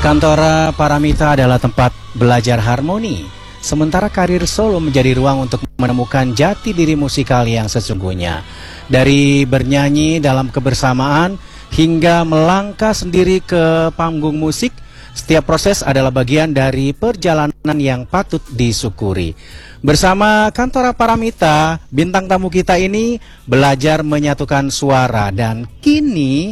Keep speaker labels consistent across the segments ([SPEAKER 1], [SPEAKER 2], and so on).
[SPEAKER 1] Kantora Paramita adalah tempat belajar harmoni, sementara karir solo menjadi ruang untuk menemukan jati diri musikal yang sesungguhnya. Dari bernyanyi dalam kebersamaan hingga melangkah sendiri ke panggung musik, setiap proses adalah bagian dari perjalanan yang patut disyukuri. Bersama Kantora Paramita, bintang tamu kita ini belajar menyatukan suara dan kini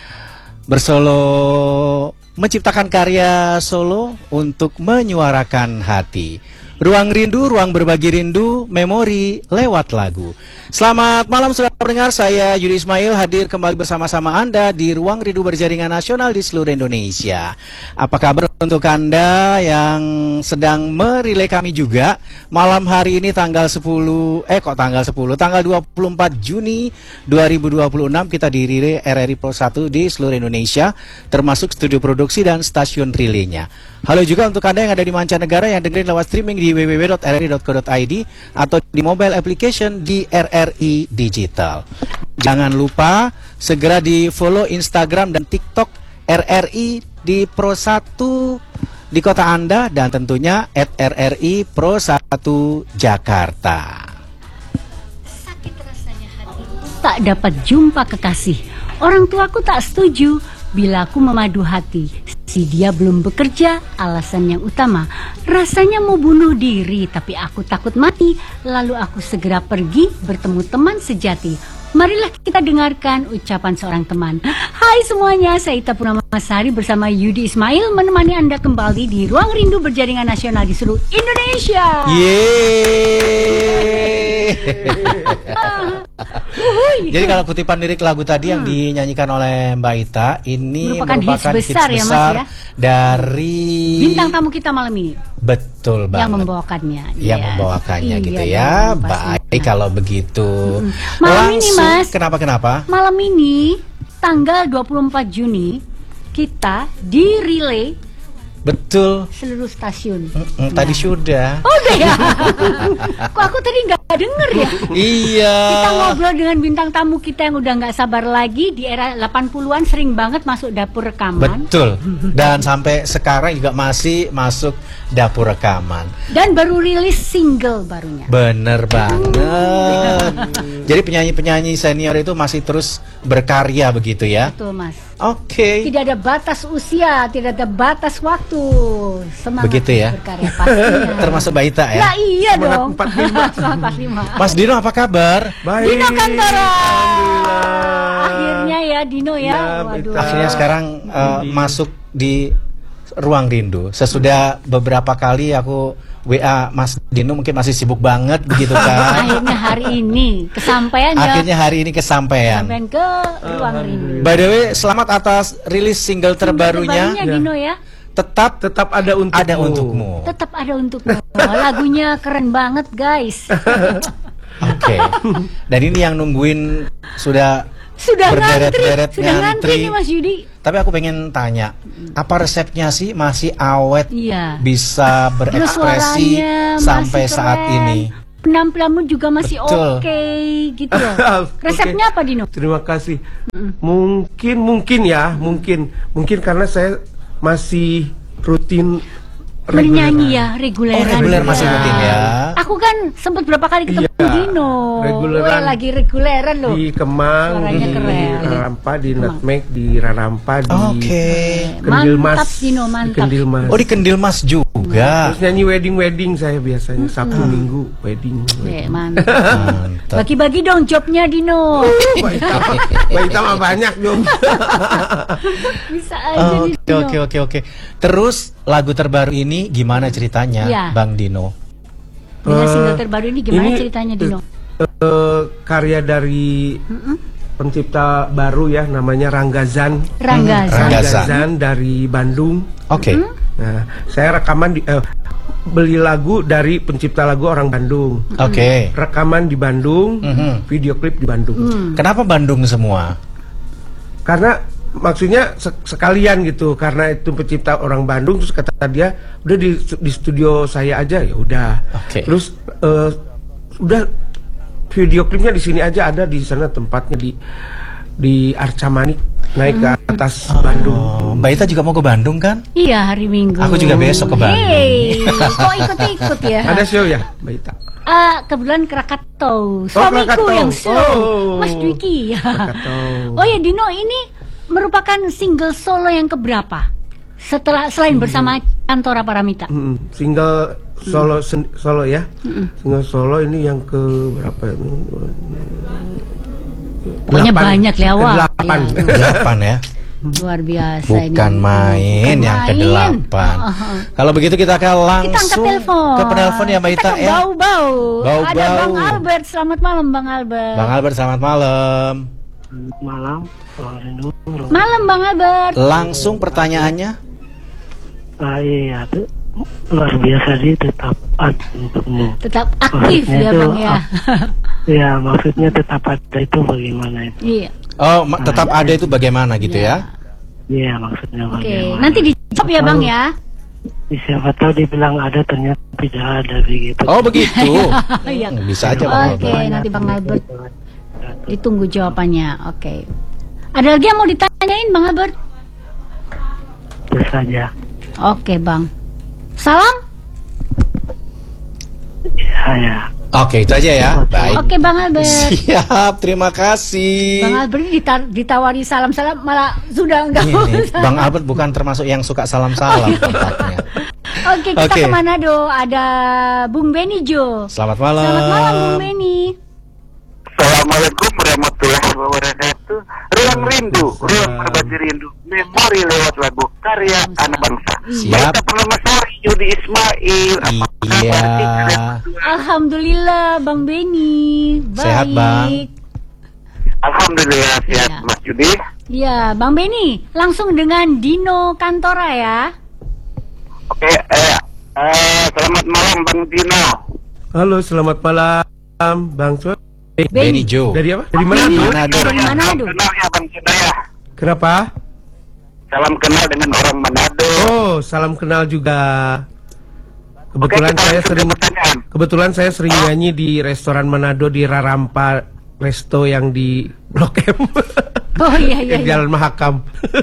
[SPEAKER 1] bersolo menciptakan karya solo untuk menyuarakan hati. Ruang rindu, ruang berbagi rindu, memori lewat lagu. Selamat malam saudara pendengar, saya Yudi Ismail hadir kembali bersama-sama Anda di Ruang Rindu Berjaringan Nasional di seluruh Indonesia. Apa kabar untuk Anda yang sedang merilai kami juga? Malam hari ini tanggal 24 Juni 2026 kita dirilai RRI Pro 1 di seluruh Indonesia, termasuk studio produksi dan stasiun relaynya. Halo juga untuk Anda yang ada di mancanegara yang dengerin lewat streaming di www.rri.co.id atau di mobile application di RRI Digital. Jangan lupa segera di follow Instagram dan TikTok RRI di Pro 1 di kota Anda dan tentunya @RRI Pro 1 Jakarta.
[SPEAKER 2] Sakit rasanya hati tak dapat jumpa kekasih. Orang tuaku tak setuju bila aku memadu hati. Si dia belum bekerja, alasan yang utama. Rasanya mau bunuh diri, tapi aku takut mati. Lalu aku segera pergi bertemu teman sejati. Marilah kita dengarkan ucapan seorang teman. Hai semuanya, saya Ita Purnamasari bersama Yudi Ismail menemani Anda kembali di Ruang Rindu Berjaringan Nasional di seluruh Indonesia.
[SPEAKER 1] Yeay. Jadi kalau kutipan lirik lagu tadi yang dinyanyikan oleh Mbak Ita ini merupakan hits besar ya, Mas, ya? Dari
[SPEAKER 2] bintang tamu kita malam ini.
[SPEAKER 1] Betul banget.
[SPEAKER 2] Yang membawakannya.
[SPEAKER 1] Yang membawakannya gitu ya. Baik kalau begitu.
[SPEAKER 2] Malam ini Mas.
[SPEAKER 1] Kenapa?
[SPEAKER 2] Malam ini tanggal 24 Juni kita di relay.
[SPEAKER 1] Betul.
[SPEAKER 2] Seluruh stasiun.
[SPEAKER 1] Tadi sudah.
[SPEAKER 2] Oh udah ya. Kok aku tadi nggak denger ya?
[SPEAKER 1] Iya.
[SPEAKER 2] Kita ngobrol dengan bintang tamu kita yang udah nggak sabar lagi. Di era 80-an sering banget masuk dapur rekaman.
[SPEAKER 1] Betul. Dan sampai sekarang juga masih masuk dapur rekaman. Dan
[SPEAKER 2] baru rilis single barunya.
[SPEAKER 1] Bener banget. Jadi penyanyi-penyanyi senior itu masih terus berkarya begitu ya?
[SPEAKER 2] Betul Mas.
[SPEAKER 1] Oke.
[SPEAKER 2] Tidak ada batas usia, tidak ada batas waktu. Semangat
[SPEAKER 1] begitu ya?
[SPEAKER 2] Berkarya pastinya.
[SPEAKER 1] Termasuk Mbak Ita ya?
[SPEAKER 2] Nah iya dong.
[SPEAKER 1] 45. Mas Dino apa kabar?
[SPEAKER 2] Baik. Dino Kantora. Akhirnya ya Dino ya.
[SPEAKER 1] Waduh. Akhirnya sekarang masuk di Ruang Rindu. Sesudah beberapa kali aku WA Mas Dino mungkin masih sibuk banget begitu kan.
[SPEAKER 2] Akhirnya hari ini kesampaian ya.
[SPEAKER 1] Akhirnya hari ini kesampaian.
[SPEAKER 2] Sampai ke Ruang Rindu.
[SPEAKER 1] By the way, selamat atas rilis single terbarunya.
[SPEAKER 2] Dino ya.
[SPEAKER 1] Tetap ada untukmu.
[SPEAKER 2] Tetap ada untukmu. Lagunya keren banget guys.
[SPEAKER 1] Oke. Dan ini yang nungguin sudah berderet-deret
[SPEAKER 2] ngantri nih Mas Yudi.
[SPEAKER 1] Tapi aku pengen tanya, apa resepnya sih masih awet, bisa berekspresi sampai saat ini?
[SPEAKER 2] Penampilanmu juga masih oke gitu loh. Resepnya apa Dino?
[SPEAKER 3] Terima kasih. Mungkin karena saya masih rutin
[SPEAKER 2] bernyanyi ya, reguleran.
[SPEAKER 1] Reguler masih rutin ya.
[SPEAKER 2] Aku kan sempat berapa kali ketemu Dino.
[SPEAKER 3] Reguleran.
[SPEAKER 2] Lagi reguleran loh.
[SPEAKER 3] Di Kemang,
[SPEAKER 2] suaranya
[SPEAKER 3] di
[SPEAKER 2] keren.
[SPEAKER 3] Rarampa, di Nutmeg, di Rarampa, di
[SPEAKER 2] Kendil Mas. Mantap Dino, mantap.
[SPEAKER 3] Di Kendil Mas.
[SPEAKER 1] Oh di Kendil Mas juga.
[SPEAKER 3] Terus nyanyi wedding saya biasanya Sabtu Minggu wedding.
[SPEAKER 2] Mantap. Bagi-bagi dong jobnya Dino.
[SPEAKER 3] Mbak Ita mah banyak dong.
[SPEAKER 2] Bisa aja Dino.
[SPEAKER 1] Oke. Terus lagu terbaru ini gimana ceritanya, Bang Dino?
[SPEAKER 2] Dengan single terbaru ini gimana ceritanya, Dino?
[SPEAKER 3] Karya dari pencipta baru ya, namanya Ranggazan. Ranggazan dari Bandung.
[SPEAKER 1] Oke.
[SPEAKER 3] Nah, saya rekaman beli lagu dari pencipta lagu orang Bandung.
[SPEAKER 1] Oke.
[SPEAKER 3] Rekaman di Bandung, video klip di Bandung.
[SPEAKER 1] Kenapa Bandung semua?
[SPEAKER 3] Karena maksudnya sekalian gitu, karena itu pencipta orang Bandung, terus kata dia udah di studio saya aja, ya udah. Terus udah video klipnya di sini aja, ada di sana tempatnya di Arca Manik. naik ke atas Bandung.
[SPEAKER 1] Mbak Ita juga mau ke Bandung kan?
[SPEAKER 2] Iya, hari Minggu.
[SPEAKER 1] Aku juga besok ke Bandung.
[SPEAKER 2] Hey, kok ikut-ikut ya?
[SPEAKER 3] Ada show ya, Mbak Ita?
[SPEAKER 2] Kebetulan Krakatau, suamiku
[SPEAKER 3] Krakatau.
[SPEAKER 2] yang slow, Mas
[SPEAKER 3] Oh.
[SPEAKER 2] Dwiki.
[SPEAKER 3] Krakatau.
[SPEAKER 2] Oh ya, Dino, ini merupakan single solo yang keberapa? Selain bersama Kantora Paramita.
[SPEAKER 3] Single solo ya. Single solo ini yang ke berapa ya?
[SPEAKER 2] Pokoknya banyak lewat.
[SPEAKER 3] 8.
[SPEAKER 2] Ya,
[SPEAKER 1] 8 ya.
[SPEAKER 2] luar biasa
[SPEAKER 1] Bukan
[SPEAKER 2] ini.
[SPEAKER 1] main
[SPEAKER 2] Bukan
[SPEAKER 1] yang
[SPEAKER 2] main.
[SPEAKER 1] ke-8. Kalau begitu kita akan
[SPEAKER 2] Kita angkat
[SPEAKER 1] langsung
[SPEAKER 2] telepon.
[SPEAKER 1] ke penelpon ya Mbak
[SPEAKER 2] Kita
[SPEAKER 1] Ita
[SPEAKER 2] ke
[SPEAKER 1] ya.
[SPEAKER 2] Bau-bau.
[SPEAKER 1] Bau-bau.
[SPEAKER 2] Ada Bang Albert. Selamat malam Bang Albert.
[SPEAKER 1] Bang Albert selamat malam.
[SPEAKER 4] Malam,
[SPEAKER 2] Malam Bang Albert.
[SPEAKER 1] Langsung pertanyaannya.
[SPEAKER 4] iya tuh luar biasa sih, tetap untukmu.
[SPEAKER 2] Tetap aktif
[SPEAKER 4] Maksudnya
[SPEAKER 2] ya
[SPEAKER 4] tuh,
[SPEAKER 2] Bang ya.
[SPEAKER 4] Ya maksudnya tetap ada itu bagaimana itu?
[SPEAKER 2] Iya.
[SPEAKER 1] Oh, tetap ada itu bagaimana gitu ya?
[SPEAKER 4] Iya maksudnya
[SPEAKER 2] Oke,
[SPEAKER 4] bagaimana?
[SPEAKER 2] nanti dijawab ya Bang ya.
[SPEAKER 4] Siapa tahu dibilang ada ternyata tidak ada begitu.
[SPEAKER 1] Oh, begitu.
[SPEAKER 2] Iya.
[SPEAKER 1] Bisa aja Bang
[SPEAKER 2] Oke,
[SPEAKER 1] Albert.
[SPEAKER 2] nanti Bang Albert ditunggu jawabannya. Oke. Ada lagi yang mau ditanyain Bang Albert?
[SPEAKER 4] Itu saja.
[SPEAKER 2] Oke, Bang. Salam.
[SPEAKER 4] Ya.
[SPEAKER 1] Oke, itu aja ya. Baik.
[SPEAKER 2] Oke, Bang Albert.
[SPEAKER 1] Siap, terima kasih.
[SPEAKER 2] Bang Albert ini ditawari salam-salam malah sudah enggak
[SPEAKER 1] Ini,
[SPEAKER 2] usah.
[SPEAKER 1] Bang Albert bukan termasuk yang suka salam-salam tempatnya.
[SPEAKER 2] Oke, kita
[SPEAKER 1] Oke.
[SPEAKER 2] ke Manado. Ada Bung Beni Jo.
[SPEAKER 1] Selamat malam.
[SPEAKER 2] Selamat malam Bung Beni.
[SPEAKER 5] Assalamualaikum warahmatullahi wabarakatuh. Ruang rindu, ruang berbagi rindu. Memori lewat lagu karya anak bangsa.
[SPEAKER 1] Siap.
[SPEAKER 5] Baik Permamasari, Yudi Ismail.
[SPEAKER 1] Iya.
[SPEAKER 2] Alhamdulillah Bang Beni. Baik.
[SPEAKER 1] Sehat, Bang.
[SPEAKER 5] Alhamdulillah sehat
[SPEAKER 2] Iya.
[SPEAKER 5] Mas Yudi.
[SPEAKER 2] Ya, Bang Beni, langsung dengan Dino Kantora ya.
[SPEAKER 5] Oke, selamat malam Bang Dino.
[SPEAKER 3] Halo, selamat malam Bang Suat.
[SPEAKER 1] Beni Jo.
[SPEAKER 3] Dari apa? Dari mana?
[SPEAKER 2] Beni.
[SPEAKER 1] Manado.
[SPEAKER 2] Dari
[SPEAKER 5] Salam
[SPEAKER 2] Manado.
[SPEAKER 5] kenal ya Bang Dino ya.
[SPEAKER 3] Kenapa?
[SPEAKER 5] Salam kenal dengan orang Manado.
[SPEAKER 3] Oh, salam kenal juga. Kebetulan
[SPEAKER 5] Oke, kita
[SPEAKER 3] saya
[SPEAKER 5] langsung ke
[SPEAKER 3] sering
[SPEAKER 5] pertanyaan.
[SPEAKER 3] sering nyanyi di restoran Manado di Rarampa Resto yang di Blok M.
[SPEAKER 2] Oh iya iya.
[SPEAKER 3] Di
[SPEAKER 2] iya.
[SPEAKER 3] Jalan Mahakam.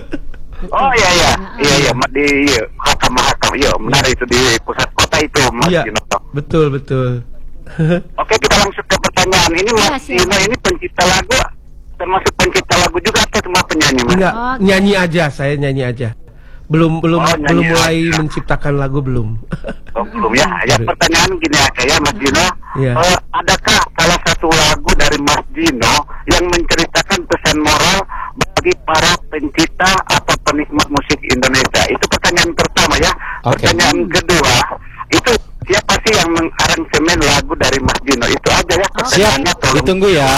[SPEAKER 5] Oh iya, di Mahakam, iya benar itu di pusat kota itu Mas
[SPEAKER 3] Iya,
[SPEAKER 5] Dino.
[SPEAKER 3] betul.
[SPEAKER 5] Oke, kita langsung ke pertanyaan. Ini
[SPEAKER 2] Iya,
[SPEAKER 5] Mas
[SPEAKER 2] siap.
[SPEAKER 5] Dino ini pencipta lagu, termasuk pencipta lagu juga atau cuma penyanyi Mas?
[SPEAKER 3] Enggak,
[SPEAKER 2] Oke.
[SPEAKER 3] nyanyi aja, saya nyanyi aja. Belum
[SPEAKER 5] nyanyi
[SPEAKER 3] mulai
[SPEAKER 5] aja.
[SPEAKER 3] menciptakan lagu belum.
[SPEAKER 5] Oh, belum ya. Ya pertanyaan gini aja ya Mas Dino.
[SPEAKER 3] Iya.
[SPEAKER 5] Adakah salah satu lagu dari Mas Dino yang menceritakan pesan moral bagi para pencipta atau penikmat musik Indonesia? Itu pertanyaan pertama ya.
[SPEAKER 1] Oke.
[SPEAKER 5] Pertanyaan kedua, itu siapa sih yang mengaransemen lagu dari Mas Dino? Itu aja ya
[SPEAKER 1] Siap,
[SPEAKER 5] pertanyaannya. Tolong.
[SPEAKER 1] ditunggu ya.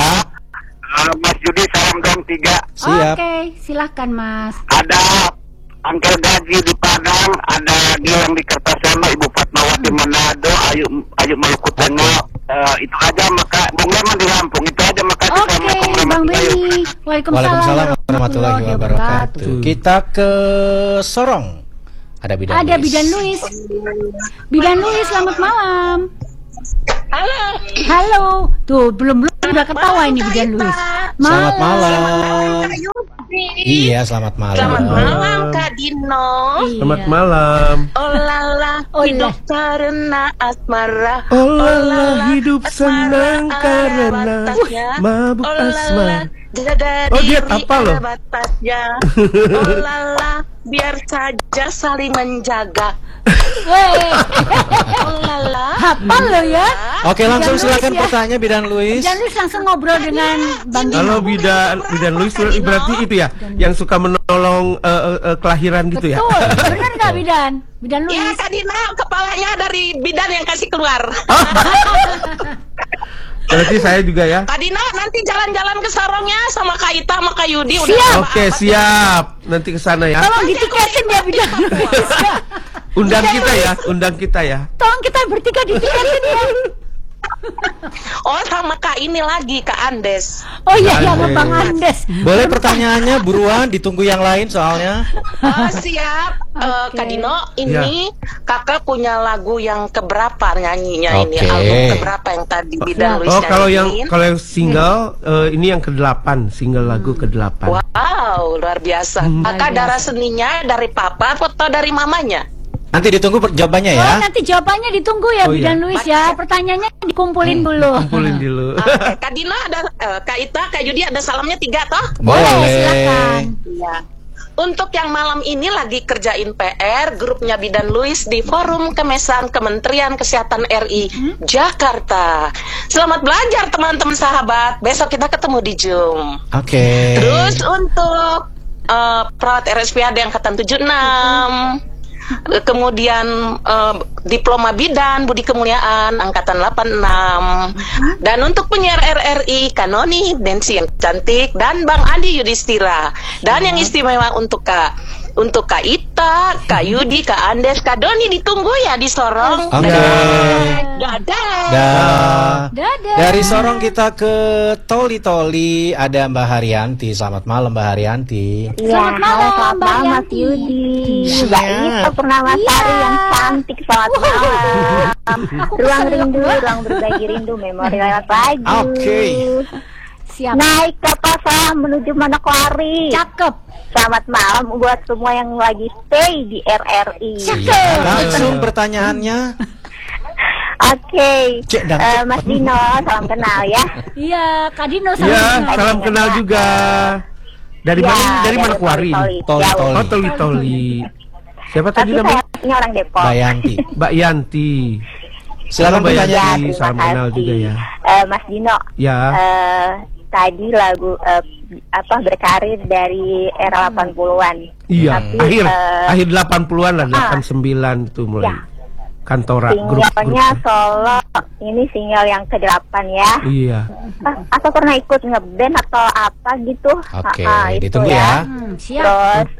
[SPEAKER 5] Mas Yudi salam dong 3.
[SPEAKER 1] Siap.
[SPEAKER 2] Oke, silahkan Mas.
[SPEAKER 5] Ada Angkel Gaji di Padang, ada Gilang di Kertasama, Ibu Fatmawati Manado, Ayu Maluku Tengah. Itu aja, maka Bung Leman di Lampung. Itu aja, maka
[SPEAKER 2] Oke, Bang Beni.
[SPEAKER 1] Waalaikumsalam warahmatullahi wabarakatuh. Kita ke Sorong. Ada Bidan
[SPEAKER 2] Ada
[SPEAKER 1] Luis.
[SPEAKER 2] Bidan Luis. Bidan Luis, selamat malam. Halo. Tuh, belum udah ketawa ini Bidan Luis.
[SPEAKER 1] Selamat malam. Iya, selamat malam.
[SPEAKER 6] Selamat malam Kak Dino.
[SPEAKER 3] Selamat malam.
[SPEAKER 6] Oh lala,
[SPEAKER 2] Oh,
[SPEAKER 6] hidup karena asmara.
[SPEAKER 3] Oh lala, hidup senang karena mabuk
[SPEAKER 6] Oh lala,
[SPEAKER 3] asmara.
[SPEAKER 6] dari
[SPEAKER 3] Oh, dia apa loh?
[SPEAKER 6] batasnya. Oh lala, biar saja saling menjaga.
[SPEAKER 2] Weh,
[SPEAKER 6] Oh lala.
[SPEAKER 2] hafal lo ya.
[SPEAKER 1] Oke, langsung
[SPEAKER 2] Bidan Luis
[SPEAKER 1] silakan
[SPEAKER 2] ya.
[SPEAKER 1] pertanyaan Bidan Luis.
[SPEAKER 2] Bidan Luis langsung ngobrol dengan Bang Dino.
[SPEAKER 3] Kalau bidan Luis berarti itu ya, yang suka menolong kelahiran gitu ya.
[SPEAKER 2] Betul, benar nggak Bidan? Bidan
[SPEAKER 6] Ya
[SPEAKER 2] Luis.
[SPEAKER 6] Kak Dino, kepalanya dari bidan yang kasih keluar.
[SPEAKER 3] Berarti saya juga ya.
[SPEAKER 6] Kak Dino nanti jalan-jalan ke Sorongnya sama Kak Ita sama Kak Yudi.
[SPEAKER 2] Siap.
[SPEAKER 6] Udah
[SPEAKER 3] Oke, siap. Nanti ke sana ya.
[SPEAKER 2] Tolong ditiketin ya Bidan Luis.
[SPEAKER 3] Undang kita ya, undang kita ya.
[SPEAKER 2] Tolong kita bertiga ditiketin ya.
[SPEAKER 6] Oh, sama Kak ini lagi, Kak Andes.
[SPEAKER 2] Oh iya, sama Bang Andes.
[SPEAKER 1] Boleh pertanyaannya buruan, ditunggu yang lain soalnya.
[SPEAKER 6] Oh, siap. Kak Dino, ini kakak punya lagu yang keberapa nyanyinya ini?
[SPEAKER 1] Oke.
[SPEAKER 6] Album keberapa yang tadi Bidan Luis
[SPEAKER 3] Oh, kalau yang
[SPEAKER 6] nyanyiin?
[SPEAKER 3] single ini yang ke-8, single lagu ke-8.
[SPEAKER 6] Wow, luar biasa. Kakak darah seninya dari papa atau dari mamanya?
[SPEAKER 1] Nanti ditunggu jawabannya ya.
[SPEAKER 2] Oh, nanti jawabannya ditunggu ya,
[SPEAKER 3] Oh, iya.
[SPEAKER 2] Bidan Luis ya. Pertanyaannya dikumpulin dulu.
[SPEAKER 3] Kumpulin dulu.
[SPEAKER 6] Oke, Kak Dino ada, Kak Ita, Kak Yudi ada salamnya 3 toh?
[SPEAKER 2] Boleh, silakan.
[SPEAKER 6] Iya. Untuk yang malam ini lagi kerjain PR, grupnya Bidan Luis di Forum Kemesan Kementerian Kesehatan RI Jakarta. Selamat belajar teman-teman sahabat. Besok kita ketemu di Zoom.
[SPEAKER 1] Oke.
[SPEAKER 6] Terus untuk perawat RSPAD angkatan 76, kemudian diploma bidan Budi Kemuliaan angkatan 86, dan untuk penyiar RRI Kanoni Densi yang cantik dan Bang Andi Yudhistira, dan yang istimewa untuk Kak Ita, Kak Yudi, Kak Andes, Kak Doni ditunggu ya di Sorong.
[SPEAKER 1] Oke.
[SPEAKER 6] Dadah.
[SPEAKER 2] Dadah.
[SPEAKER 1] Dari Sorong kita ke Toli-Toli, ada Mbak Haryanti. Selamat malam Mbak Haryanti.
[SPEAKER 2] Selamat malam, Mbak
[SPEAKER 7] Mas
[SPEAKER 2] Yanti.
[SPEAKER 7] Yudi.
[SPEAKER 1] Siap.
[SPEAKER 7] Mbak Ita Purnamasari yang cantik, selamat malam. Ruang rindu, ruang berbagi rindu, memori lewat lagu.
[SPEAKER 1] Oke.
[SPEAKER 2] Siap.
[SPEAKER 7] Naik kapal selam menuju Manokwari.
[SPEAKER 2] Cakep.
[SPEAKER 7] Selamat malam buat semua yang lagi stay di RRI.
[SPEAKER 1] Iya, langsung pertanyaannya.
[SPEAKER 7] Oke,
[SPEAKER 1] Cek, cek.
[SPEAKER 7] Mas Dino, salam kenal ya.
[SPEAKER 2] Iya, Kak Dino salam
[SPEAKER 3] Ya,
[SPEAKER 2] kenal.
[SPEAKER 3] salam kenal juga. Dari
[SPEAKER 7] Ya,
[SPEAKER 3] mana? Dari Manokwari.
[SPEAKER 1] Toli-Toli.
[SPEAKER 3] Oh, Toli-Toli. Siapa tadi
[SPEAKER 7] Tapi
[SPEAKER 3] namanya?
[SPEAKER 7] saya ini orang Depok.
[SPEAKER 1] Mbak Yanti.
[SPEAKER 3] Mbak Yanti.
[SPEAKER 1] Silakan
[SPEAKER 3] Mbak
[SPEAKER 1] bertanya.
[SPEAKER 3] Yanti.
[SPEAKER 7] terima
[SPEAKER 3] Salam kenal
[SPEAKER 7] kasih.
[SPEAKER 3] juga ya.
[SPEAKER 7] Mas Dino,
[SPEAKER 3] Ya.
[SPEAKER 7] tadi lagu berkarir dari era 80-an.
[SPEAKER 3] Iya,
[SPEAKER 7] Tapi,
[SPEAKER 3] akhir 80-an lah, 89 tuh mulai.
[SPEAKER 7] Ya.
[SPEAKER 3] Kantora grup.
[SPEAKER 7] Singlenya solo, ini single yang ke-8 ya.
[SPEAKER 3] Iya.
[SPEAKER 7] Atau pernah ikut ngeband atau apa gitu?
[SPEAKER 1] Oke,
[SPEAKER 7] Itu
[SPEAKER 1] ditunggu ya.
[SPEAKER 2] Siap.
[SPEAKER 7] Terus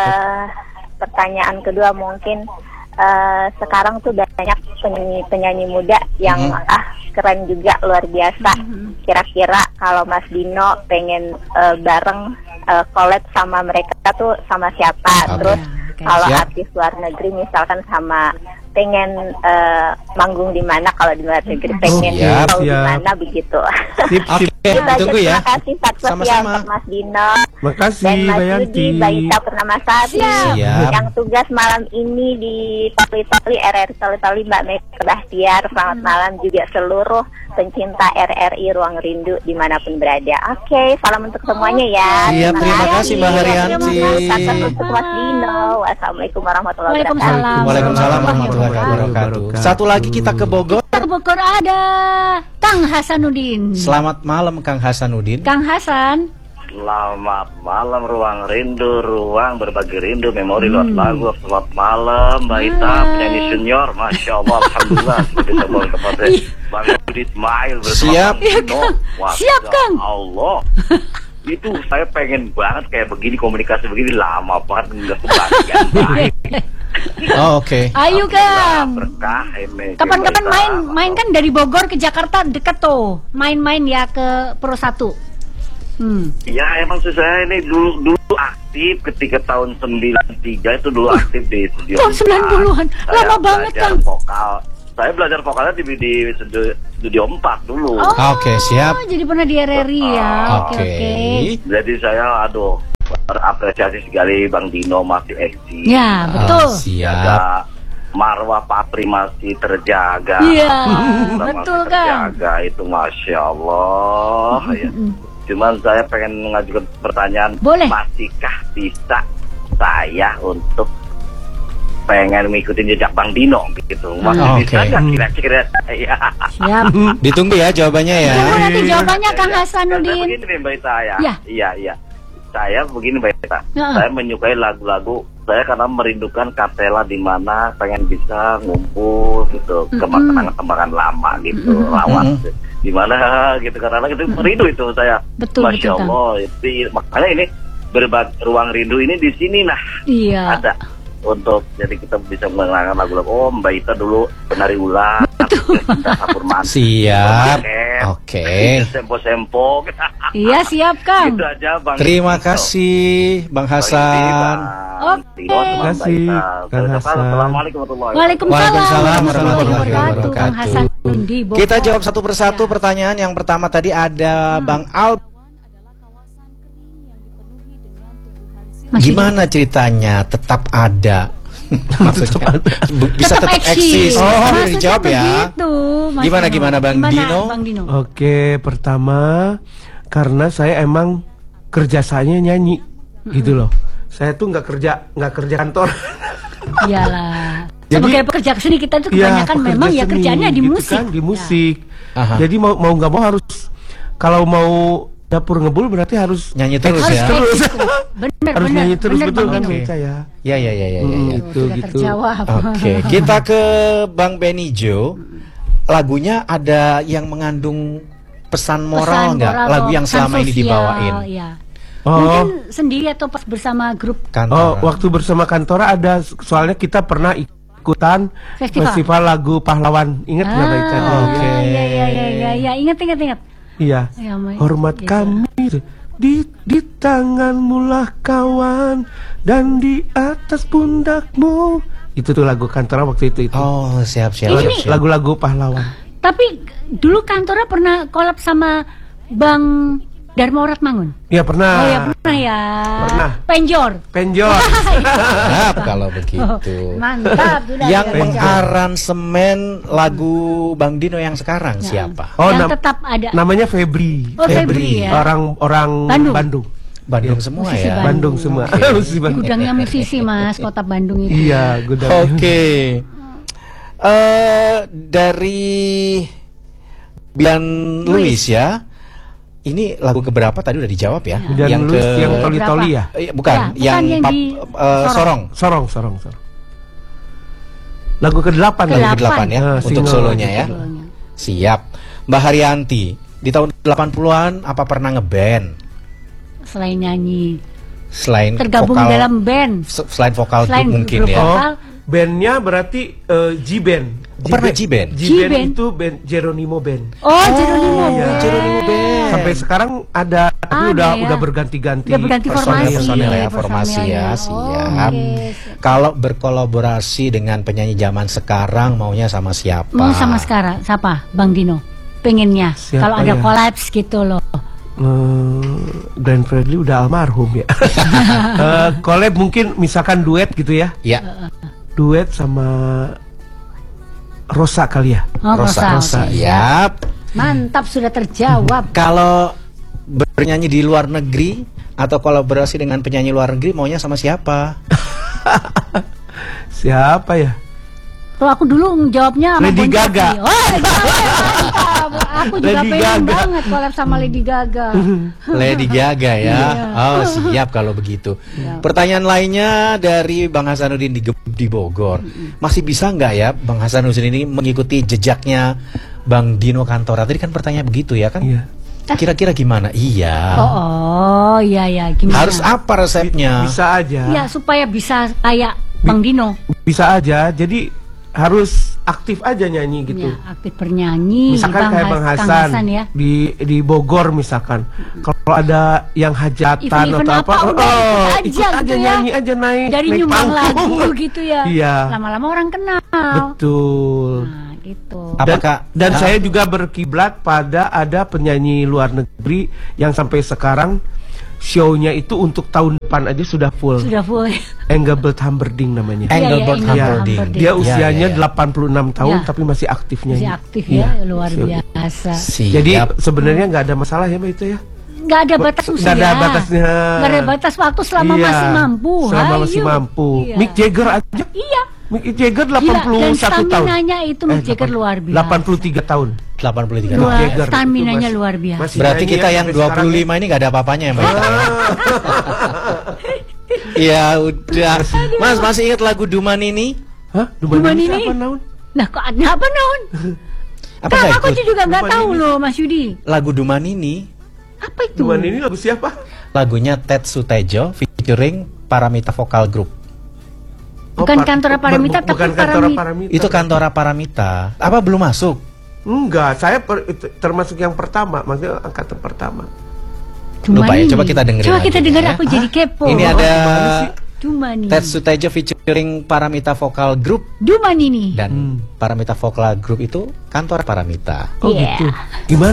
[SPEAKER 7] pertanyaan kedua mungkin sekarang tuh banyak penyanyi muda yang keren juga, luar biasa. Kira-kira kalau Mas Dino pengen bareng collab sama mereka tuh sama siapa?
[SPEAKER 1] Oke.
[SPEAKER 7] Terus
[SPEAKER 2] Oke.
[SPEAKER 7] kalau
[SPEAKER 1] Siap.
[SPEAKER 7] artis luar negeri misalkan sama pengen manggung di mana, kalau di luar negeri pengen
[SPEAKER 1] Siap,
[SPEAKER 7] tahu di
[SPEAKER 3] siap.
[SPEAKER 7] mana begitu.
[SPEAKER 3] Sip,
[SPEAKER 1] Oke,
[SPEAKER 3] sip.
[SPEAKER 7] Itu aja,
[SPEAKER 1] ditunggu ya.
[SPEAKER 7] Terima kasih Pak Sosial
[SPEAKER 1] Sama-sama.
[SPEAKER 7] untuk Mas Dino
[SPEAKER 3] Makasih
[SPEAKER 7] dan Mas
[SPEAKER 3] Mbak Yanti.
[SPEAKER 7] Yudi, Mbak Ita Purnamasari
[SPEAKER 1] Siap.
[SPEAKER 7] yang tugas malam ini di Toli-Toli RRI Toli-Toli, Mbak Meka Bahtiar. Selamat malam juga seluruh pencinta RRI Ruang Rindu dimanapun berada. Oke, salam untuk semuanya ya.
[SPEAKER 1] Siap, terima kasih, Mbak Haryanti.
[SPEAKER 7] Salam untuk Mas Dino. Wassalamualaikum warahmatullahi wabarakatuh.
[SPEAKER 2] Waalaikumsalam.
[SPEAKER 1] Waalaikumsalam warahmatullahi wabarakatuh. Satu lagi kita ke Bogor.
[SPEAKER 2] Ke Bogor ada Kang Hasanuddin.
[SPEAKER 1] Selamat malam Kang Hasanuddin.
[SPEAKER 2] Kang Hasan.
[SPEAKER 5] Selamat malam Ruang Rindu, ruang berbagi rindu, memori lewat lagu. Selamat malam Mbak Ita, penyanyi senior, Masya Allah, Alhamdulillah. Seperti saya kepada Bang Yudi Ismail bersama
[SPEAKER 1] Siap.
[SPEAKER 5] Bang Dino. Masya
[SPEAKER 2] Siap, Kang.
[SPEAKER 5] Allah. Itu saya pengen banget kayak begini, komunikasi begini, lama banget nggak kebagian. Baik.
[SPEAKER 1] Oh, oke.
[SPEAKER 2] Ayo Kang.
[SPEAKER 5] Berkah,
[SPEAKER 2] Kapan-kapan main kan dari Bogor ke Jakarta deket tuh. Main-main ya ke Pro 1.
[SPEAKER 5] Ya emang saya ini dulu aktif ketika tahun 93 itu dulu aktif di studio.
[SPEAKER 2] Tahun 90-an.
[SPEAKER 5] Saya
[SPEAKER 2] Lama banget,
[SPEAKER 5] belajar
[SPEAKER 2] Kang.
[SPEAKER 5] Vokal. Saya belajar vokalnya di studio 4 dulu.
[SPEAKER 1] Oke, siap.
[SPEAKER 2] Oh, jadi pernah di RRI ya. Oke,
[SPEAKER 1] Oke.
[SPEAKER 2] oke.
[SPEAKER 5] Jadi saya berapresiasi sekali Bang Dino masih eksis.
[SPEAKER 2] Ya, betul.
[SPEAKER 1] Siap.
[SPEAKER 5] Jaga marwah Papri masih terjaga.
[SPEAKER 2] Iya,
[SPEAKER 5] Alhamdulillah masih
[SPEAKER 2] betul, Kang.
[SPEAKER 5] terjaga, itu Masya Allah ya. Cuman saya pengen mengajukan pertanyaan,
[SPEAKER 2] Boleh.
[SPEAKER 5] masihkah bisa saya untuk pengen ngikutin jejak Bang Dino gitu? Masih
[SPEAKER 1] Oke.
[SPEAKER 5] bisa nggak kira-kira? Ya.
[SPEAKER 2] Siap.
[SPEAKER 1] Ditunggu ya jawabannya ya.
[SPEAKER 2] Tunggu nanti jawabannya Kang
[SPEAKER 5] Saya
[SPEAKER 2] Hasanuddin.
[SPEAKER 5] begini nih Mbak Ita ya.
[SPEAKER 2] Ya.
[SPEAKER 5] Iya. Saya begini Mbak Ita.
[SPEAKER 2] Ya.
[SPEAKER 5] Saya menyukai lagu-lagu saya karena merindukan Kapela di mana pengen bisa ngumpul gitu ke kenangan-kenangan lama gitu, lawan di mana gitu, karena itu rindu itu saya.
[SPEAKER 2] Betul,
[SPEAKER 5] Masya
[SPEAKER 2] betul, Kang.
[SPEAKER 5] Allah. Makanya ini berbagi ruang rindu ini di sini nah.
[SPEAKER 2] Iya.
[SPEAKER 5] Ada untuk jadi kita bisa mengenalkan lagu-lagu. Oh, Mbak Ita dulu penari ular,
[SPEAKER 1] siap. Oke.
[SPEAKER 5] Sempo-sempo.
[SPEAKER 2] Iya, siap Kang.
[SPEAKER 5] Itu aja Bang.
[SPEAKER 1] Terima kasih Bang Hasan.
[SPEAKER 2] Oke.
[SPEAKER 3] Terima kasih Kang Hasan.
[SPEAKER 5] Assalamualaikum warahmatullahi
[SPEAKER 2] Waalaikumsalam warahmatullahi
[SPEAKER 1] warahmatullahi
[SPEAKER 2] wabarakatuh. Kang Hasan di Bogor.
[SPEAKER 1] Kita jawab satu persatu pertanyaan. Yang pertama tadi ada Bang Al. Gimana ceritanya tetap ada? Maksudnya bisa tetap eksis.
[SPEAKER 2] Maksudnya
[SPEAKER 1] dijawab ya.
[SPEAKER 2] begitu, Mas
[SPEAKER 1] Gimana Bang Dino?
[SPEAKER 2] Bang Dino?
[SPEAKER 3] Oke, pertama karena saya emang kerjasanya nyanyi gitu loh. Saya tuh nggak kerja kantor.
[SPEAKER 2] Iyalah.
[SPEAKER 3] Jadi,
[SPEAKER 2] sebagai pekerja seni kita tuh kebanyakan memang ya kerjanya di
[SPEAKER 3] gitu
[SPEAKER 2] musik.
[SPEAKER 3] kan, di musik.
[SPEAKER 1] Aha.
[SPEAKER 3] Jadi mau nggak mau harus, kalau mau dapur ngebul berarti harus
[SPEAKER 1] Nyanyi terus
[SPEAKER 2] Harus
[SPEAKER 1] ya.
[SPEAKER 3] terus.
[SPEAKER 2] Bener,
[SPEAKER 3] Harus
[SPEAKER 2] bener,
[SPEAKER 3] nyanyi terus,
[SPEAKER 2] bener,
[SPEAKER 3] betul
[SPEAKER 2] Bang
[SPEAKER 3] kan
[SPEAKER 2] Dino.
[SPEAKER 3] Beca ya.
[SPEAKER 1] Ya.
[SPEAKER 3] Itu
[SPEAKER 2] Sudah
[SPEAKER 3] gitu.
[SPEAKER 2] terjawab.
[SPEAKER 1] Oke, kita ke Bang Benijo. Lagunya ada yang mengandung pesan moral nggak?
[SPEAKER 2] moral
[SPEAKER 1] Lagu
[SPEAKER 2] atau
[SPEAKER 1] yang
[SPEAKER 2] pesan
[SPEAKER 1] selama ini
[SPEAKER 2] sosial,
[SPEAKER 1] dibawain.
[SPEAKER 2] Ya.
[SPEAKER 3] Oh.
[SPEAKER 2] Mungkin sendiri atau pas bersama grup
[SPEAKER 1] Kantor.
[SPEAKER 3] Waktu bersama Kantora ada, soalnya kita pernah ikutan festival lagu pahlawan. Ingat nggak Mbak Ica?
[SPEAKER 1] Oke.
[SPEAKER 2] Iya, ingat.
[SPEAKER 3] Iya.
[SPEAKER 2] Ya, Mbak.
[SPEAKER 3] Hormat
[SPEAKER 2] Gitu.
[SPEAKER 3] kami di tanganmu lah kawan, dan di atas pundakmu. Itu tuh lagu Kantora waktu itu.
[SPEAKER 1] Oh, siap.
[SPEAKER 3] Lagu-lagu pahlawan.
[SPEAKER 2] Tapi dulu Kantora pernah collab sama Bang Dharma Oratmangun.
[SPEAKER 3] Ya pernah.
[SPEAKER 2] Oh ya pernah ya.
[SPEAKER 3] Pernah.
[SPEAKER 2] Penjor.
[SPEAKER 1] Siap kalau begitu.
[SPEAKER 2] Mantap. Sudah
[SPEAKER 1] Yang
[SPEAKER 2] ada
[SPEAKER 1] mengaransemen lagu Bang Dino yang sekarang siapa?
[SPEAKER 3] Oh,
[SPEAKER 2] yang tetap ada.
[SPEAKER 3] namanya Febri.
[SPEAKER 2] Oh, Febri ya.
[SPEAKER 3] Orang
[SPEAKER 2] Bandung.
[SPEAKER 1] Bandung semua
[SPEAKER 2] Musisi
[SPEAKER 1] ya.
[SPEAKER 3] Bandung semua. Musisi Bandung.
[SPEAKER 2] Gudangnya musisi Mas, kota Bandung itu.
[SPEAKER 3] Iya, gudang.
[SPEAKER 1] Oke. Dari Bian Luis ya. Ini lagu keberapa tadi udah dijawab ya?
[SPEAKER 3] Dan yang Toli-Toli ya?
[SPEAKER 1] Bukan,
[SPEAKER 2] Ya,
[SPEAKER 1] yang
[SPEAKER 2] bukan, yang
[SPEAKER 1] Sorong.
[SPEAKER 3] Sorong. Lagu ke-8
[SPEAKER 1] Lagu ke-8 ya, untuk
[SPEAKER 3] single.
[SPEAKER 1] solonya ya. Siap. Mbak Haryanti, di tahun 80-an apa pernah ngeband?
[SPEAKER 2] Selain nyanyi,
[SPEAKER 1] Selain
[SPEAKER 2] tergabung
[SPEAKER 1] vokal,
[SPEAKER 2] dalam band.
[SPEAKER 1] selain vokal
[SPEAKER 2] Selain
[SPEAKER 1] grup mungkin
[SPEAKER 2] grup
[SPEAKER 1] ya.
[SPEAKER 2] vokal.
[SPEAKER 3] Bandnya berarti G-Band.
[SPEAKER 1] Pernah G-Band?
[SPEAKER 3] G-Band itu band Jeronimo Band.
[SPEAKER 2] Oh, Jeronimo.
[SPEAKER 3] Iya.
[SPEAKER 1] Jeronimo Band.
[SPEAKER 3] Sampai sekarang ada, tapi
[SPEAKER 2] Ada ya.
[SPEAKER 3] udah berganti-ganti.
[SPEAKER 2] Udah berganti formasi.
[SPEAKER 1] Personil ya,
[SPEAKER 2] Personilnya.
[SPEAKER 1] formasi ya,
[SPEAKER 2] Oh,
[SPEAKER 1] siap.
[SPEAKER 2] oke.
[SPEAKER 1] Kalau berkolaborasi dengan penyanyi zaman sekarang maunya sama siapa?
[SPEAKER 2] Mau sama sekarang siapa? Bang Dino. Pengennya
[SPEAKER 3] Siapa
[SPEAKER 2] kalau ada
[SPEAKER 3] ya?
[SPEAKER 2] kolaps gitu loh.
[SPEAKER 3] Glenn Fredly udah almarhum ya. Collab mungkin misalkan duet gitu ya.
[SPEAKER 1] Ya.
[SPEAKER 3] Duet sama Rosa kali ya.
[SPEAKER 2] Oh, Rosa.
[SPEAKER 1] Siap.
[SPEAKER 2] Mantap, sudah terjawab.
[SPEAKER 1] Kalau bernyanyi di luar negeri atau kolaborasi dengan penyanyi luar negeri maunya sama siapa?
[SPEAKER 3] Siapa ya?
[SPEAKER 2] Kalau aku dulu jawabnya sama
[SPEAKER 3] Lady
[SPEAKER 2] Bon Jovi.
[SPEAKER 3] Gaga.
[SPEAKER 2] Oh, Lady Gaga, mantap. Aku juga
[SPEAKER 3] Lady
[SPEAKER 2] pengen
[SPEAKER 3] Gaga.
[SPEAKER 2] banget collab sama Lady Gaga.
[SPEAKER 1] Lady Gaga ya.
[SPEAKER 2] Iya.
[SPEAKER 1] Oh, siap kalau begitu. Pertanyaan lainnya dari Bang Hasanuddin di Bogor. Masih bisa nggak ya Bang Hasanuddin ini mengikuti jejaknya Bang Dino Kantora? Tadi kan pertanyaan begitu ya kan?
[SPEAKER 3] Iya.
[SPEAKER 1] Kira-kira gimana? Iya.
[SPEAKER 2] Oh, iya gimana?
[SPEAKER 1] Harus apa resepnya?
[SPEAKER 3] Bisa aja.
[SPEAKER 2] Ya supaya bisa kayak Bang Dino.
[SPEAKER 3] Bisa aja. Jadi harus aktif aja nyanyi gitu.
[SPEAKER 2] Ya, aktif bernyanyi.
[SPEAKER 3] Misalkan kayak Bang
[SPEAKER 2] Kang
[SPEAKER 3] Hasan
[SPEAKER 2] ya.
[SPEAKER 3] di Bogor misalkan. Kalau ada yang hajatan
[SPEAKER 2] Event-event
[SPEAKER 3] atau apa,
[SPEAKER 2] udah ikut
[SPEAKER 3] ikut aja
[SPEAKER 2] gitu ya.
[SPEAKER 3] nyanyi aja naik.
[SPEAKER 2] Dari
[SPEAKER 3] naik
[SPEAKER 2] nyumbang
[SPEAKER 3] panggung.
[SPEAKER 2] lagu gitu ya.
[SPEAKER 3] Iya.
[SPEAKER 2] Lama-lama orang kenal.
[SPEAKER 3] Betul.
[SPEAKER 2] Nah, gitu.
[SPEAKER 1] Apakah
[SPEAKER 3] Dan saya juga berkiblat pada ada penyanyi luar negeri yang sampai sekarang show-nya itu untuk tahun depan aja sudah full.
[SPEAKER 2] Sudah full.
[SPEAKER 3] Engelbert Humperdinck namanya.
[SPEAKER 1] Engelbert
[SPEAKER 2] Iya,
[SPEAKER 1] Humperdinck?
[SPEAKER 3] Dia usianya
[SPEAKER 1] Ya.
[SPEAKER 3] 86 tahun
[SPEAKER 2] Ya.
[SPEAKER 3] tapi masih aktif nyanyi.
[SPEAKER 2] Masih aktif
[SPEAKER 3] Iya.
[SPEAKER 2] ya, luar biasa.
[SPEAKER 1] Siap.
[SPEAKER 3] Jadi sebenarnya nggak ada masalah ya Mbak itu ya.
[SPEAKER 2] Nggak ada batas usia.
[SPEAKER 3] Nggak ada batasnya.
[SPEAKER 2] Nggak ada batas waktu selama
[SPEAKER 3] Iya,
[SPEAKER 2] masih mampu.
[SPEAKER 3] Selama masih
[SPEAKER 2] Hayu.
[SPEAKER 3] mampu.
[SPEAKER 2] Iya.
[SPEAKER 3] Mick Jagger aja.
[SPEAKER 2] Iya.
[SPEAKER 3] Mick Jagger
[SPEAKER 2] Gila,
[SPEAKER 3] 81
[SPEAKER 2] dan
[SPEAKER 3] tahun.
[SPEAKER 2] staminanya itu Mick Jagger luar biasa.
[SPEAKER 3] 83 tahun.
[SPEAKER 1] 83
[SPEAKER 3] Mick
[SPEAKER 1] tahun.
[SPEAKER 3] Jagger.
[SPEAKER 2] Staminanya
[SPEAKER 3] Itu
[SPEAKER 2] luar biasa.
[SPEAKER 3] masih
[SPEAKER 1] Berarti
[SPEAKER 3] nyanyi
[SPEAKER 1] kita
[SPEAKER 3] ya
[SPEAKER 1] yang
[SPEAKER 3] sampai sekarang
[SPEAKER 1] 25 ini nggak ada apa-apanya ya Mbak? Ya udah. Mas masih ingat lagu Duman ini?
[SPEAKER 3] Hah?
[SPEAKER 2] Duman ini?
[SPEAKER 3] Apa naon?
[SPEAKER 2] Nah, kok ada apa non?
[SPEAKER 1] Apa
[SPEAKER 2] Kang,
[SPEAKER 1] nggak
[SPEAKER 2] aku
[SPEAKER 1] ikut?
[SPEAKER 2] juga nggak
[SPEAKER 3] Duman
[SPEAKER 2] tahu
[SPEAKER 3] ini.
[SPEAKER 2] loh, Mas Yudi.
[SPEAKER 1] Lagu Duman ini
[SPEAKER 2] Apa itu?
[SPEAKER 3] Duman ini lagu siapa?
[SPEAKER 1] lagunya Ted Sutejo featuring Paramita Vokal Group.
[SPEAKER 2] Bukan Kantora Paramita, tapi
[SPEAKER 3] bukan Kantora Paramita.
[SPEAKER 1] Itu Kantora Paramita. Apa belum masuk?
[SPEAKER 3] Enggak, saya termasuk yang pertama, maksudnya angkatan pertama.
[SPEAKER 1] Lupa ya, coba kita dengerin.
[SPEAKER 2] Coba kita
[SPEAKER 1] lagi
[SPEAKER 2] dengar,
[SPEAKER 1] ya.
[SPEAKER 2] aku jadi kepo.
[SPEAKER 1] Ini ada
[SPEAKER 2] Dumani.
[SPEAKER 1] Ted Sutejo featuring Paramita Vokal Group.
[SPEAKER 2] Dumani nih.
[SPEAKER 1] Dan Paramita Vokal Group itu Kantora Paramita.
[SPEAKER 3] Oh
[SPEAKER 2] Yeah.
[SPEAKER 3] gitu. Gimana